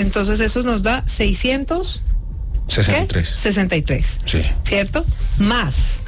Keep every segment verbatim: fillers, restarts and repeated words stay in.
Entonces eso nos da seiscientos sesenta y tres. sesenta y tres. Sí. ¿Cierto? Más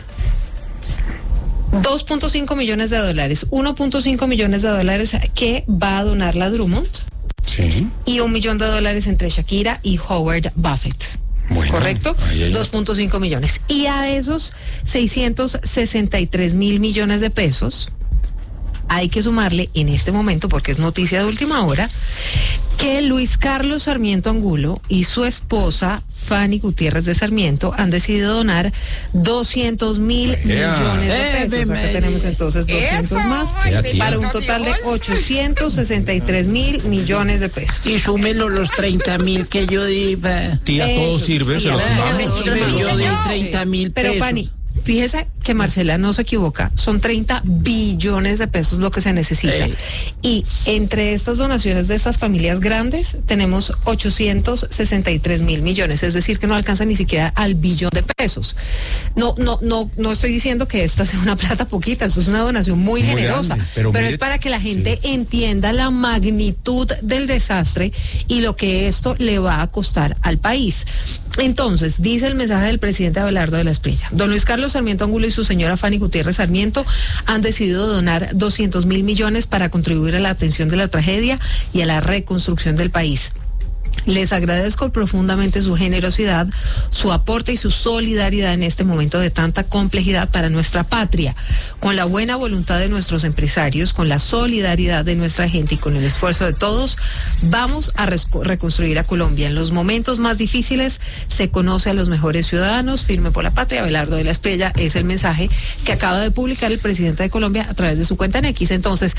dos punto cinco millones de dólares, uno punto cinco millones de dólares que va a donar la Drummond. Sí. Y un millón de dólares entre Shakira y Howard Buffett. Bueno, ¿correcto? dos punto cinco millones. Y a esos seiscientos sesenta y tres mil millones de pesos hay que sumarle en este momento, porque es noticia de última hora, que Luis Carlos Sarmiento Angulo y su esposa Fanny Gutiérrez de Sarmiento han decidido donar doscientos mil millones de pesos. Acá tenemos entonces doscientos más, para un total de ochocientos sesenta y tres mil millones de pesos. Y súmelo los treinta mil que yo di. Tía, todo sirve, se lo sumamos. Yo di treinta mil pesos. Pero, Fanny, fíjese que Marcela no se equivoca, son treinta billones de pesos lo que se necesita. Ey. Y entre estas donaciones de estas familias grandes tenemos ochocientos sesenta y tres mil millones, es decir que no alcanza ni siquiera al billón de pesos. No, no, no, no estoy diciendo que esta sea una plata poquita, esto es una donación muy, Muy generosa, grande, pero pero mire, es para que la gente sí. entienda la magnitud del desastre y lo que esto le va a costar al país. Entonces, dice el mensaje del presidente Abelardo de la Espriella: don Luis Carlos Sarmiento Angulo y su señora Fanny Gutiérrez Sarmiento han decidido donar doscientos mil millones para contribuir a la atención de la tragedia y a la reconstrucción del país. Les agradezco profundamente su generosidad, su aporte y su solidaridad en este momento de tanta complejidad para nuestra patria. Con la buena voluntad de nuestros empresarios, con la solidaridad de nuestra gente y con el esfuerzo de todos, vamos a reconstruir a Colombia. En los momentos más difíciles se conoce a los mejores ciudadanos. Firme por la patria, Abelardo de la Espriella, es el mensaje que acaba de publicar el presidente de Colombia a través de su cuenta en X. Entonces,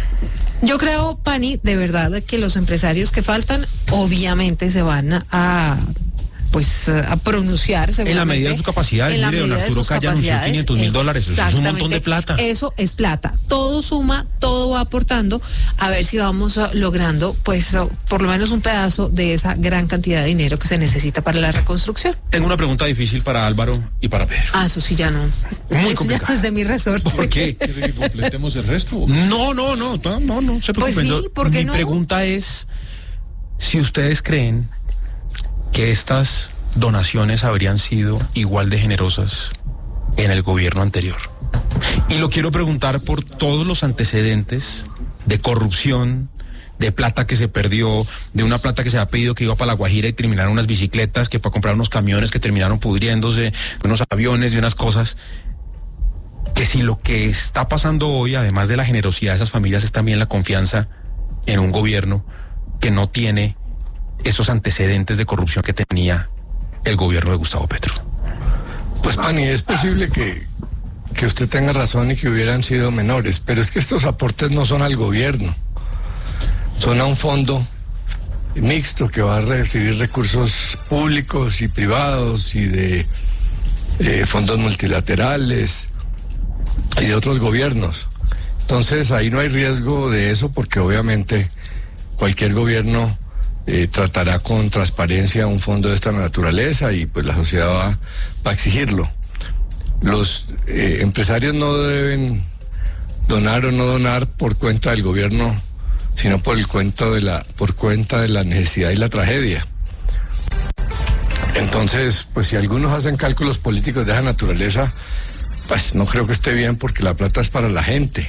yo creo, Pani, de verdad que los empresarios que faltan, obviamente se van a pues a pronunciar en la medida de sus capacidades. Mire, don Arturo Calle anunció quinientos mil dólares, eso es un montón de plata. Eso es plata, todo suma, todo va aportando, a ver si vamos logrando pues por lo menos un pedazo de esa gran cantidad de dinero que se necesita para la reconstrucción. Tengo una pregunta difícil para Álvaro y para Pedro. Ah, eso sí ya no. Muy eso complicado. Ya no es de mi resorte. ¿Por qué? ¿Quiere que completemos el resto? No, no, no, no, no, no se Pues preocupen. sí, ¿por qué Mi no? pregunta es si ustedes creen que estas donaciones habrían sido igual de generosas en el gobierno anterior. Y lo quiero preguntar por todos los antecedentes de corrupción, de plata que se perdió, de una plata que se ha pedido que iba para La Guajira y terminaron unas bicicletas, que para comprar unos camiones que terminaron pudriéndose, de unos aviones, de unas cosas. Que si lo que está pasando hoy, además de la generosidad de esas familias, es también la confianza en un gobierno que no tiene esos antecedentes de corrupción que tenía el gobierno de Gustavo Petro. Pues, Pani, es posible que, que usted tenga razón y que hubieran sido menores, pero es que estos aportes no son al gobierno, son a un fondo mixto que va a recibir recursos públicos y privados y de eh, fondos multilaterales y de otros gobiernos. Entonces ahí no hay riesgo de eso, porque obviamente cualquier gobierno Eh, tratará con transparencia un fondo de esta naturaleza y pues la sociedad va, va a exigirlo. Los eh, empresarios no deben donar o no donar por cuenta del gobierno, sino por el cuento de la, por cuenta de la necesidad y la tragedia. Entonces, pues si algunos hacen cálculos políticos de esa naturaleza, pues no creo que esté bien, porque la plata es para la gente.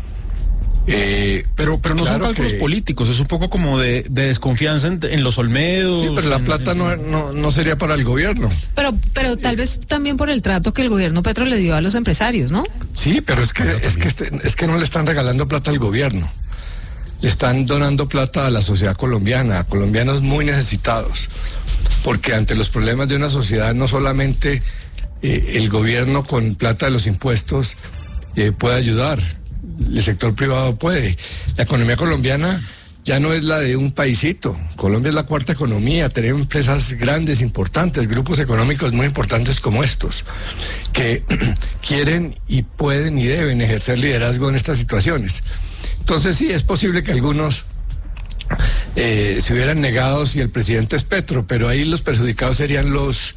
Eh, pero pero no claro son cálculos que, políticos, es un poco como de, de desconfianza en, en los Olmedos. Sí, pero la en, plata en, no, no, no sería para el gobierno. Pero, pero tal vez también por el trato que el gobierno Petro le dio a los empresarios, ¿no? Sí, pero es que, es que, este, es que no le están regalando plata al gobierno. Le están donando plata a la sociedad colombiana, a colombianos muy necesitados. Porque ante los problemas de una sociedad, no solamente eh, el gobierno con plata de los impuestos eh, puede ayudar. El sector privado puede. La economía colombiana ya no es la de un paisito. Colombia es la cuarta economía. Tenemos empresas grandes, importantes, grupos económicos muy importantes como estos, que quieren y pueden y deben ejercer liderazgo en estas situaciones. Entonces sí, es posible que algunos eh, se hubieran negado si el presidente es Petro, pero ahí los perjudicados serían los,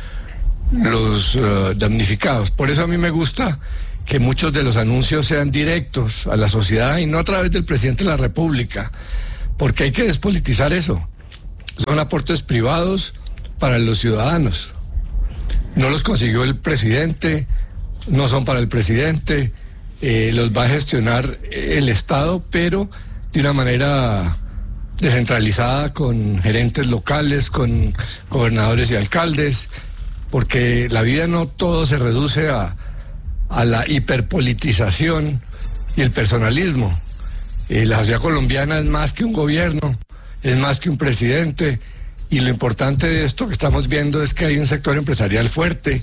los uh, damnificados. Por eso a mí me gusta que muchos de los anuncios sean directos a la sociedad y no a través del presidente de la República, porque hay que despolitizar eso. son aportes privados para los ciudadanos. No los consiguió el presidente, no son para el presidente, eh, los va a gestionar el Estado, pero de una manera descentralizada, con gerentes locales, con gobernadores y alcaldes, porque la vida no todo se reduce a, a la hiperpolitización y el personalismo. Eh, la sociedad colombiana es más que un gobierno, es más que un presidente, y lo importante de esto que estamos viendo es que hay un sector empresarial fuerte,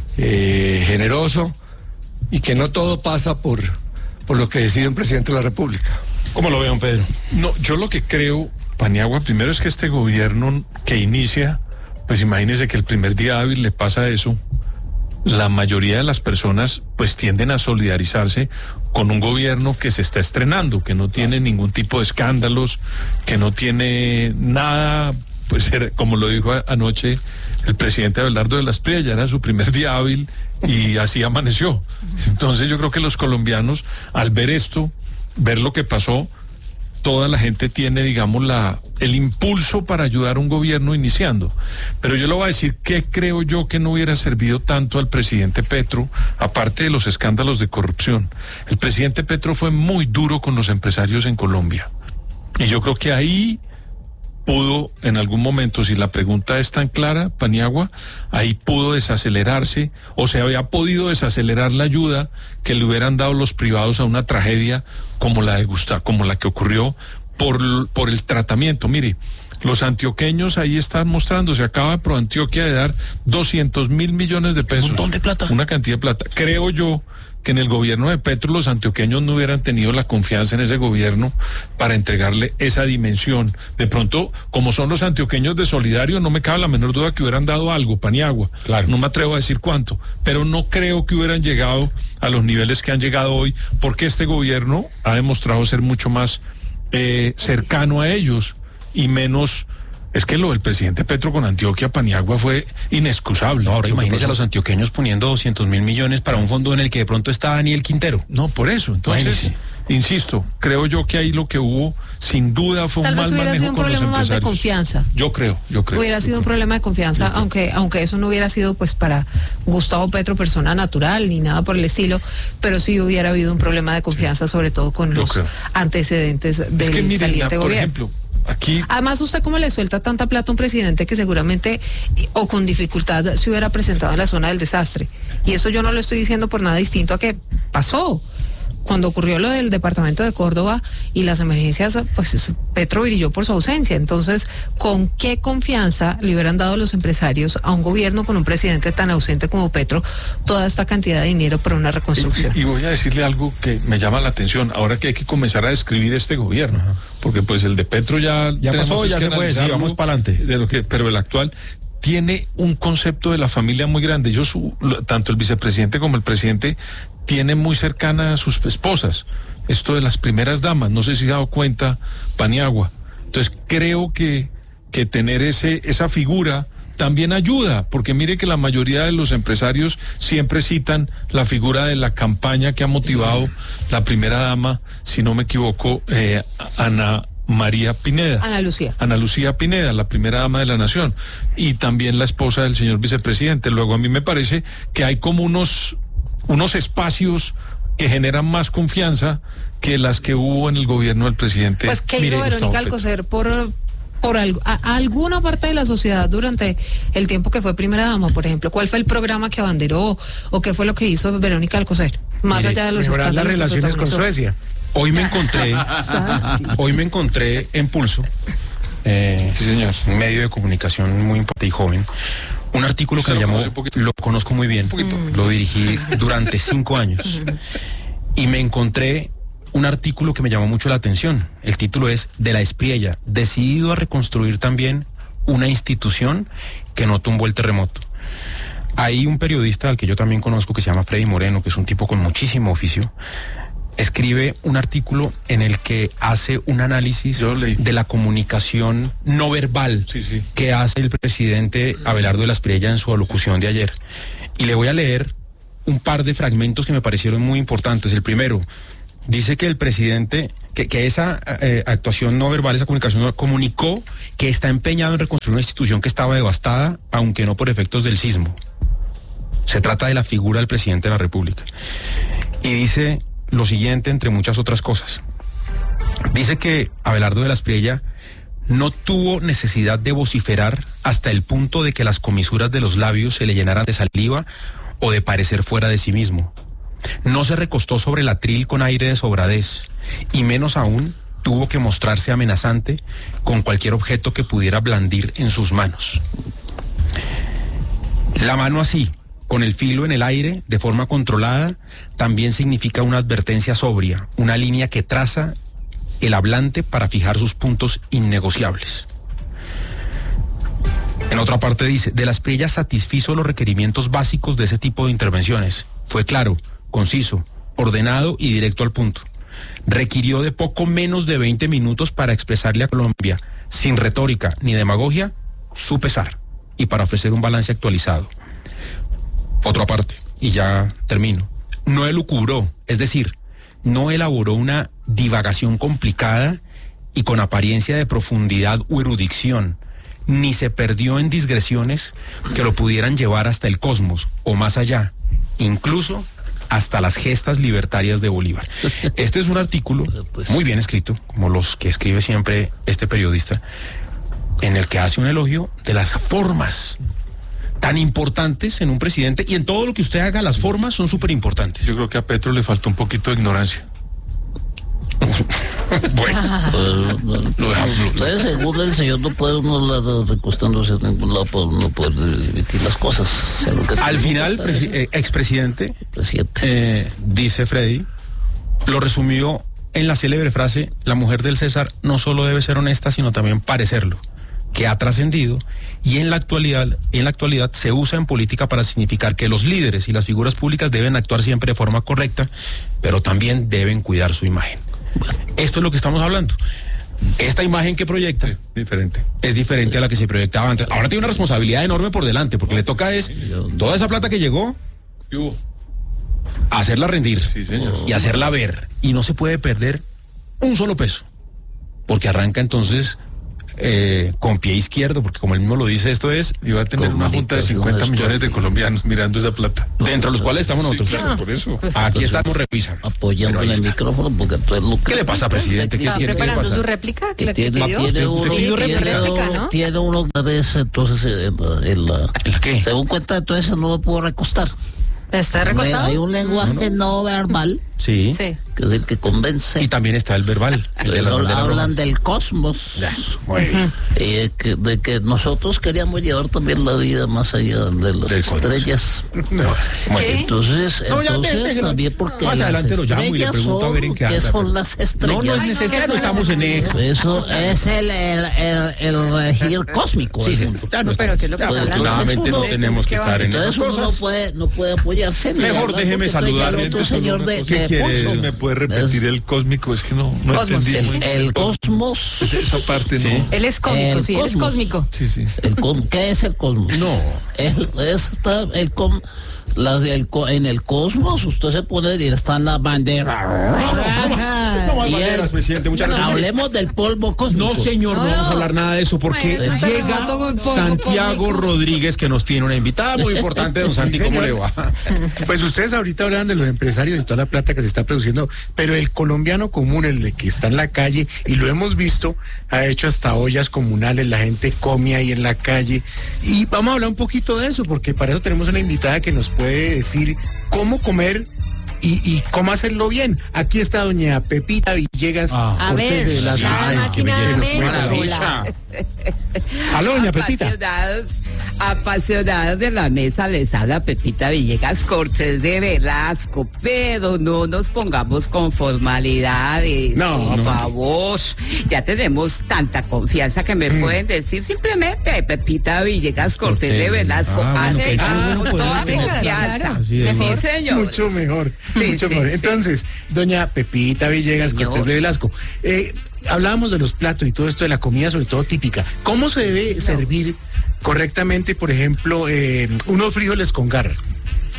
eh, generoso, y que no todo pasa por, por lo que decide un presidente de la República. ¿Cómo lo ve, don Pedro? No, yo lo que creo, Paniagua, primero es que este gobierno que inicia, pues imagínese que el primer día hábil le pasa eso. La mayoría de las personas pues tienden a solidarizarse con un gobierno que se está estrenando, que no tiene ningún tipo de escándalos, que no tiene nada, pues como lo dijo anoche el presidente Abelardo de la Espriella, ya era su primer día hábil y así amaneció. Entonces yo creo que los colombianos, al ver esto, ver lo que pasó, toda la gente tiene, digamos, la, el impulso para ayudar a un gobierno iniciando. Pero yo le voy a decir que creo yo que no hubiera servido tanto al presidente Petro, aparte de los escándalos de corrupción. El presidente Petro fue muy duro con los empresarios en Colombia. Y yo creo que ahí pudo, en algún momento, si la pregunta es tan clara, Paniagua, ahí pudo desacelerarse, o se había podido desacelerar la ayuda que le hubieran dado los privados a una tragedia como la de Gustavo, como la que ocurrió por, por el tratamiento. Mire, los antioqueños ahí están mostrando, se acaba Pro Antioquia de dar doscientos mil millones de pesos. Un montón de plata. Una cantidad de plata. Creo yo que en el gobierno de Petro los antioqueños no hubieran tenido la confianza en ese gobierno para entregarle esa dimensión. De pronto, como son los antioqueños de solidario, no me cabe la menor duda que hubieran dado algo, Paniagua. Claro. No me atrevo a decir cuánto, pero no creo que hubieran llegado a los niveles que han llegado hoy, porque este gobierno ha demostrado ser mucho más eh, cercano a ellos y menos. Es que lo del presidente Petro con Antioquia, Paniagua, fue inexcusable. No, ahora imagínese a los antioqueños poniendo doscientos mil millones para un fondo en el que de pronto está Daniel Quintero. No, por eso. Entonces, imagínese. Insisto, creo yo que ahí lo que hubo, sin duda, fue Tal un mal manejo sido un con los problema empresarios. más de confianza. Yo creo, yo creo. Hubiera sido un problema de confianza, aunque aunque eso no hubiera sido pues para Gustavo Petro persona natural ni nada por el estilo, pero sí hubiera habido un problema de confianza, sí, sobre todo con yo los creo. antecedentes del es que, miren, saliente por gobierno. Ejemplo, aquí. Además, ¿usted cómo le suelta tanta plata a un presidente que seguramente o con dificultad se hubiera presentado en la zona del desastre? Y eso yo no lo estoy diciendo por nada distinto a que pasó. Cuando ocurrió lo del departamento de Córdoba y las emergencias, pues Petro brilló por su ausencia. Entonces, ¿con qué confianza le hubieran dado los empresarios a un gobierno con un presidente tan ausente como Petro toda esta cantidad de dinero para una reconstrucción? Y, y voy a decirle algo que me llama la atención, ahora que hay que comenzar a describir este gobierno, uh-huh. porque pues el de Petro ya... Ya pasó, ya se puede decir, vamos para adelante. De lo que, pero el actual tiene un concepto de la familia muy grande. Yo, su, tanto el vicepresidente como el presidente, tienen muy cercana a sus esposas. Esto de las primeras damas, no sé si se ha dado cuenta, Paniagua. Entonces creo que, que tener ese, esa figura también ayuda, porque mire que la mayoría de los empresarios siempre citan la figura de la campaña que ha motivado la primera dama, si no me equivoco, eh, Ana María Pineda. Ana Lucía. Ana Lucía Pineda, la primera dama de la nación, y también la esposa del señor vicepresidente. Luego a mí me parece que hay como unos, unos espacios que generan más confianza que las que hubo en el gobierno del presidente. Pues que hizo Verónica Alcocer por... por algo, a, a alguna parte de la sociedad durante el tiempo que fue primera dama, por ejemplo. ¿Cuál fue el programa que abanderó o qué fue lo que hizo Verónica Alcocer? Más Mire, allá de los mejorar las relaciones con Suecia. Hoy me encontré, hoy me encontré en Pulso, eh, sí, señor, un medio de comunicación muy importante y joven, un artículo que me llamó, lo conozco muy bien, mm. lo dirigí durante cinco años, y me encontré un artículo que me llamó mucho la atención. El título es De la Espriella, decidido a reconstruir también una institución que no tumbó el terremoto. Hay un periodista al que yo también conozco que se llama Freddy Moreno, que es un tipo con muchísimo oficio, escribe un artículo en el que hace un análisis de la comunicación no verbal sí, sí. que hace el presidente Abelardo de la Espriella en su alocución de ayer. Y le voy a leer un par de fragmentos que me parecieron muy importantes. El primero dice que el presidente, que que, que esa eh, actuación no verbal, esa comunicación no, comunicó que está empeñado en reconstruir una institución que estaba devastada, aunque no por efectos del sismo. Se trata de la figura del presidente de la República. Y dice lo siguiente, entre muchas otras cosas. Dice que Abelardo de la Espriella no tuvo necesidad de vociferar hasta el punto de que las comisuras de los labios se le llenaran de saliva o de parecer fuera de sí mismo. No se recostó sobre el atril con aire de sobradez, y menos aún tuvo que mostrarse amenazante con cualquier objeto que pudiera blandir en sus manos. La mano así, con el filo en el aire, de forma controlada, también significa una advertencia sobria, una línea que traza el hablante para fijar sus puntos innegociables. En otra parte dice, de la Espriella satisfizo los requerimientos básicos de ese tipo de intervenciones. Fue claro, conciso, ordenado y directo al punto. Requirió de poco menos de veinte minutos para expresarle a Colombia, sin retórica ni demagogia, su pesar y para ofrecer un balance actualizado. Otra parte, y ya termino. No elucubró, es decir, no elaboró una divagación complicada y con apariencia de profundidad o erudición, ni se perdió en digresiones que lo pudieran llevar hasta el cosmos o más allá, incluso hasta las gestas libertarias de Bolívar. Este es un artículo muy bien escrito, como los que escribe siempre este periodista, en el que hace un elogio de las formas tan importantes en un presidente, y en todo lo que usted haga, las formas son súper importantes. Yo creo que a Petro le faltó un poquito de ignorancia. Bueno, lo dejamos. Entonces, según el señor, no puede uno recostándose en ningún lado, no puede emitir las cosas. Al final, presi eh, expresidente, presidente. Eh, dice Freddy, lo resumió en la célebre frase: la mujer del César no solo debe ser honesta, sino también parecerlo, que ha trascendido y en la actualidad, en la actualidad se usa en política para significar que los líderes y las figuras públicas deben actuar siempre de forma correcta, pero también deben cuidar su imagen. Esto es lo que estamos hablando. Esta imagen que proyecta sí, diferente. es diferente a la que se proyectaba antes. Ahora tiene una responsabilidad enorme por delante, porque le toca es toda esa plata que llegó, hacerla rendir, sí, señor, y hacerla ver. Y no se puede perder un solo peso, porque arranca entonces eh, con pie izquierdo, porque como él mismo lo dice, esto es... Y va a tener una junta de cincuenta millones de colombianos mirando esa plata. Dentro de los cuales estamos nosotros. Sí, claro, por eso. Aquí estamos, revisa. Apoyando en el micrófono, porque tú es lo que... ¿Qué le pasa, presidente? ¿Qué tiene que preparando pasar? su réplica? Que ¿La tiene, que pidió? tiene uno, Sí, tiene, réplica, ¿no? tiene uno que es, entonces, en la, en la, ¿En la qué? según cuenta, entonces no me puedo recostar. ¿Está recostado? Hay un lenguaje no, no. no verbal, sí. sí, que es el que convence. Y también está el verbal. El de la hablan roja. del cosmos. Ya, muy bien. Y de que, de que nosotros queríamos llevar también la vida más allá de las Del estrellas. No, muy bien. Entonces, No, ya, entonces déjelo. también porque Más las adelante lo llamo y le estrellas pregunto a ver en son, qué ¿qué anda, son pero- las estrellas? No, no es necesario, no estamos en eso. Eso es el, el, el, el regir cósmico. Sí, sí, el- ya no No, pero ¿qué es lo que estamos. está hablando? Afortunadamente no Entonces, tenemos que estar en Entonces esas uno no cosas. puede, no puede apoyarse. ni Mejor hablar, déjeme porque entonces saludar, ya el otro entonces, señor de, ¿qué de quiere? Pulso. ¿Me puede repetir el cósmico? Es que no, no Cosmos. entendí. El, muy- el cosmos. Esa parte Sí. no. Él es cósmico, El sí, él es cosmos. cósmico. Sí, sí. El com- ¿Qué es el cosmos? No. El, es, está, el com- la- el co- en el cosmos usted se pone y está en la bandera. No más Y banderas, el- presidente, muchas gracias. Hablemos del polvo cósmico. No, señor, no, No. vamos a hablar nada de eso porque Pues, un llega terremoto con polvo Santiago cósmico. Rodríguez, que nos tiene una invitada muy importante. Don Santi, ¿cómo le va? Pues ustedes ahorita hablan de los empresarios y toda la plata que se está produciendo, pero el colombiano común, el de que está en la calle, y lo hemos visto, ha hecho hasta ollas comunales, la gente come ahí en la calle. Y vamos a hablar un poquito de eso, porque para eso tenemos una invitada que nos puede decir cómo comer y, y cómo hacerlo bien. Aquí está doña Pepita Villegas A Cortés ver, de Velasco. nada Ay, más qué y nada belleza, menos. maravilla. Hola. Aló, doña Pepita. Apasionados, apasionados de la mesa, les habla Pepita Villegas Cortés de Velasco, pero no nos pongamos con formalidades, No, por no. favor. Ya tenemos tanta confianza que me pueden decir simplemente Pepita Villegas Cortés de Velasco. Ah, bueno, Hace que ya con uno puede toda decir. confianza. Así es. Sí, señor. Mucho mejor, Sí, mucho sí, mejor. sí. Entonces, doña Pepita Villegas Señor. Cortés de Velasco, eh, hablábamos de los platos y todo esto de la comida, sobre todo típica. ¿Cómo se debe servir correctamente, por ejemplo, eh, unos frijoles con garra?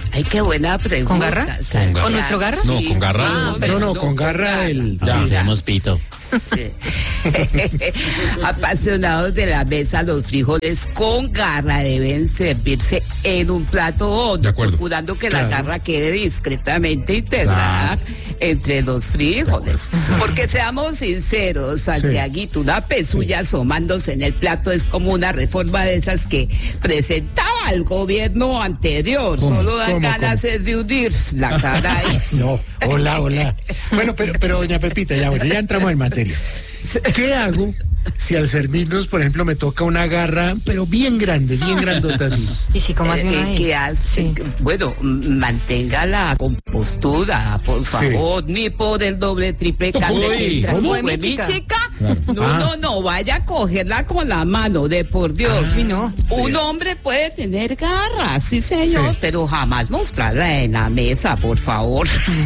Ay, qué buena pregunta. ¿Con garra? Sandra. ¿Con ¿Con nuestro garra? No, con garra. Ah, No, no, con garra el... Ya, seamos pito. Sí. Apasionados de la mesa, los frijoles con garra deben servirse en un plato hondo, De acuerdo. procurando que Claro. la garra quede discretamente integrada entre los frijoles. Porque seamos sinceros, Santiaguito, una pezuña asomándose en el plato es como una reforma de esas que presentaba el gobierno anterior. ¿Cómo? Solo dan ¿Cómo? ganas es de hundirse la caray. No, hola, hola. Bueno, pero, pero doña Pepita, ya bueno, ya entramos en materia. ¿Qué hago si al servirnos, por ejemplo, me toca una garra, pero bien grande, bien grandota así? ¿Y si cómo así Eh, uno ahí? ¿Qué hace? Sí. Bueno, m- mantenga la compostura, por favor, ni por el doble triple cante Uy, que entra. ¿cómo? ¿Fue mi chica? chica? No, Ah. no, no, vaya a cogerla con la mano, de por Dios. Sí, no. Un hombre puede tener garras, sí señor, Sí. pero jamás mostrarla en la mesa, por favor.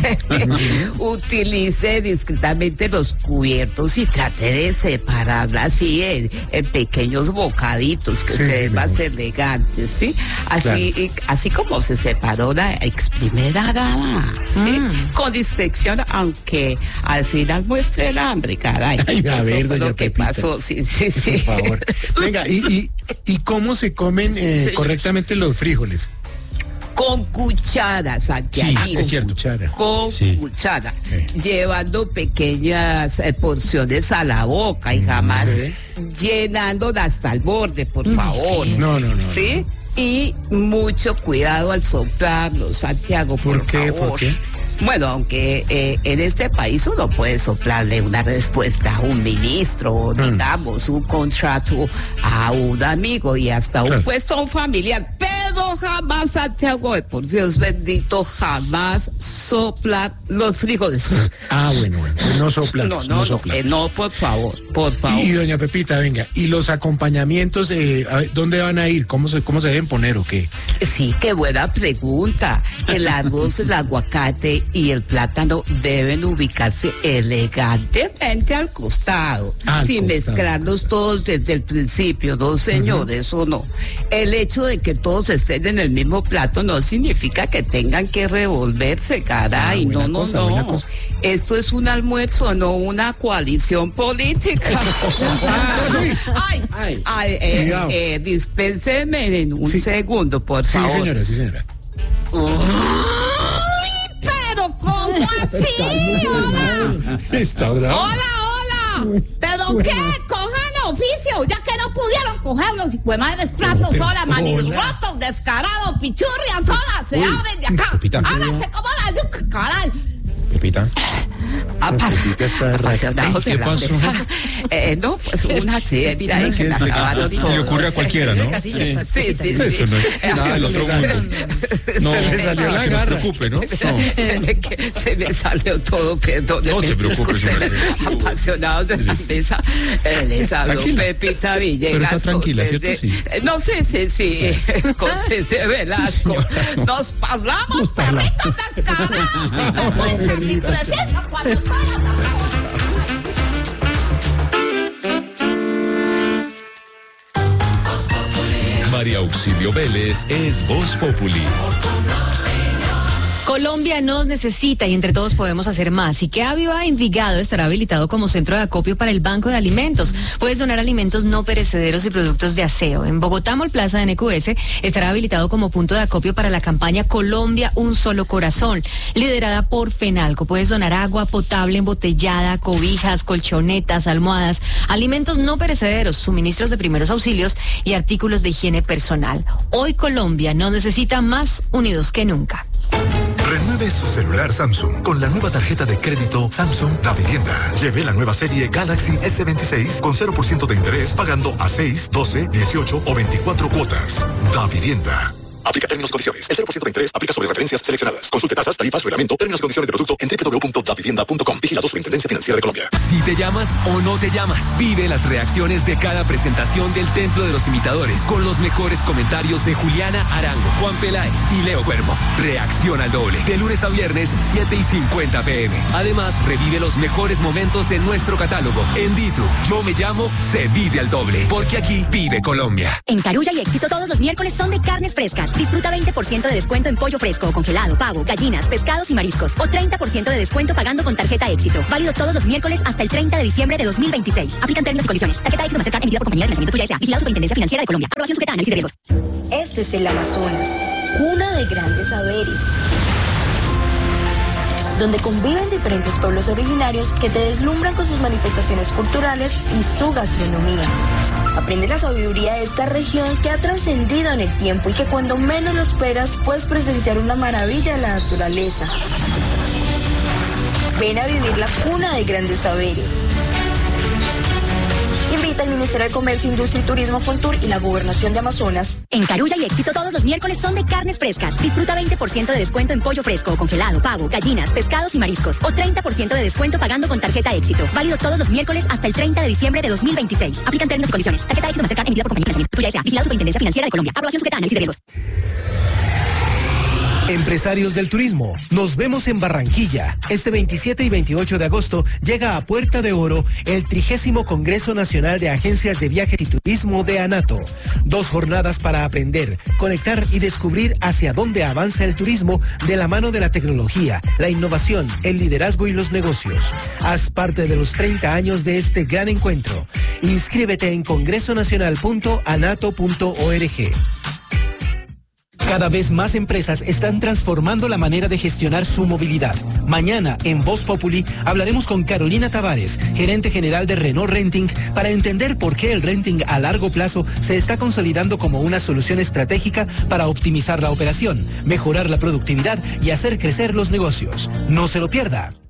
Utilice discretamente los cubiertos y trate de separarla así en, en pequeños bocaditos que Sí, se ven mejor. más elegantes, ¿sí? Así, y- así como se separó la ex primera dama, ¿sí? Mm. Con discreción, aunque al final muestre el hambre, caray. Ay, a Eso ver, fue doña lo que Pepita. pasó, sí, sí, sí. Por favor. Venga, ¿y, y, y cómo se comen eh, Sí. correctamente los frijoles? Con cuchara, Santiago. Sí, es cierto. Cuchara. Con Sí. cuchara, Sí. llevando pequeñas eh, porciones a la boca y jamás Sí. llenándola hasta el borde, por favor. sí. No, no, no. ¿Sí? Y mucho cuidado al soplarlo, Santiago, por, ¿Por qué? favor. ¿Por qué? Bueno, aunque eh, en este país uno puede soplarle una respuesta a un ministro, o Mm. digamos, un contrato a un amigo y hasta Claro. un puesto a un familiar, pero jamás, Santiago, por Dios bendito, jamás soplar los frijoles. Ah, bueno, bueno. pues no soplan. No, no, no, soplan. eh, no, por favor, por favor. Y doña Pepita, venga, ¿y los acompañamientos, eh, a ver, dónde van a ir? ¿Cómo se, cómo se deben poner o qué? Sí, qué buena pregunta. El arroz, el aguacate y el plátano deben ubicarse elegantemente al costado, Al sin costado, mezclarlos al costado. todos desde el principio, no señores, o no. El hecho de que todos estén en el mismo plato no significa que tengan que revolverse, caray, Ah, no, buena no, cosa, buena no. cosa. Esto es un almuerzo, no una coalición política. ay, Ay, ay, eh, cuidado. eh, dispénsenme en un Sí. segundo, por Sí, favor. señora, sí, señora. ¡Ay, pero cómo así! ¡Hola! Está bravo. ¡Hola, hola! ¿Pero qué? ¡Cojan oficio! Ya que no pudieron coger los hijuemadres platos sola, manis Hola. rotos, descarados, pichurrias, solas, se Uy, abren de acá. Pepita. Háganse como la yuca, caray. Pepita. Apas- Pepita está rara. apasionados ¿Qué de la pasó? mesa. Eh, no, pues un accidente ahí que me acabaron Le todo. ocurre a cualquiera, ¿no? Sí. Sí, sí, sí. Eso no es nada del otro mundo. No, Se le salió la que no se garra. preocupe, ¿no? No. Se me, que- se me salió todo, perdón. No se preocupe, señora. Apasionados de la mesa. Eh, les habló Tranquila. Pepita Villegas. Pero está tranquila, Cortés ¿cierto? de- Sí. Eh, No sé, sí, sí. Cortés de Velasco. señora, no. Nos hablamos, perritos descarados. No pueden ser sin presencia cuando estoy hablando. María Auxilio Vélez es Voz Populi. Colombia nos necesita y entre todos podemos hacer más. Y que Aviva Envigado estará habilitado como centro de acopio para el Banco de Alimentos. Puedes donar alimentos no perecederos y productos de aseo. En Bogotá, Mall Plaza de N Q S estará habilitado como punto de acopio para la campaña Colombia Un Solo Corazón, liderada por FENALCO. Puedes donar agua potable embotellada, cobijas, colchonetas, almohadas, alimentos no perecederos, suministros de primeros auxilios y artículos de higiene personal. Hoy Colombia nos necesita más unidos que nunca. Renueve su celular Samsung con la nueva tarjeta de crédito Samsung Da Vivienda. Lleve la nueva serie Galaxy S veintiséis con cero por ciento de interés pagando a seis, doce, dieciocho o veinticuatro cuotas. Da Vivienda. Aplica términos y condiciones. El cero por ciento de interés aplica sobre referencias seleccionadas. Consulte tasas, tarifas, reglamento, términos y condiciones de producto en doble u doble u doble u punto da vivienda punto com. Vigilado Superintendencia Financiera de Colombia. Si te llamas o no te llamas, vive las reacciones de cada presentación del Templo de los Imitadores con los mejores comentarios de Juliana Arango, Juan Peláez y Leo Cuervo. Reacción al doble, de lunes a viernes, siete y cincuenta pm. Además, revive los mejores momentos en nuestro catálogo. En Ditu, Yo Me Llamo, se vive al doble, porque aquí vive Colombia. En Carulla y Éxito todos los miércoles son de carnes frescas. Disfruta veinte por ciento de descuento en pollo fresco o congelado, pavo, gallinas, pescados y mariscos. O treinta por ciento de descuento pagando con tarjeta Éxito. Válido todos los miércoles hasta el treinta de diciembre de dos mil veintiséis. Aplican términos y condiciones. Tarjeta Éxito Mastercard emitida por Compañía de Financiamiento Tuya S A. Vigilado Superintendencia Financiera de Colombia. Aprobación sujeta a análisis de riesgos. Este es el Amazonas, cuna de grandes saberes, donde conviven diferentes pueblos originarios que te deslumbran con sus manifestaciones culturales y su gastronomía. Aprende la sabiduría de esta región que ha trascendido en el tiempo y que cuando menos lo esperas puedes presenciar una maravilla de la naturaleza. Ven a vivir la cuna de grandes saberes. Invita al Ministerio de Comercio, Industria y Turismo, Fontur y la Gobernación de Amazonas. En Carulla y Éxito todos los miércoles son de carnes frescas. Disfruta veinte por ciento de descuento en pollo fresco o congelado, pavo, gallinas, pescados y mariscos. O treinta por ciento de descuento pagando con tarjeta Éxito. Válido todos los miércoles hasta el treinta de diciembre de dos mil veintiséis. Aplican términos y condiciones. Tarjeta Éxito Mastercard emitida por Compañía de Financiamiento Tuya S A. Vigilado Superintendencia Financiera de Colombia. Aprobación sujeta a análisis de riesgos. Empresarios del turismo, nos vemos en Barranquilla. Este veintisiete y veintiocho de agosto llega a Puerta de Oro el trigésimo Congreso Nacional de Agencias de Viajes y Turismo de ANATO. Dos jornadas para aprender, conectar y descubrir hacia dónde avanza el turismo de la mano de la tecnología, la innovación, el liderazgo y los negocios. Haz parte de los treinta años de este gran encuentro. Inscríbete en congreso nacional punto anato punto org. Cada vez más empresas están transformando la manera de gestionar su movilidad. Mañana, en Voz Populi, hablaremos con Carolina Tavares, gerente general de Renault Renting, para entender por qué el renting a largo plazo se está consolidando como una solución estratégica para optimizar la operación, mejorar la productividad y hacer crecer los negocios. No se lo pierda.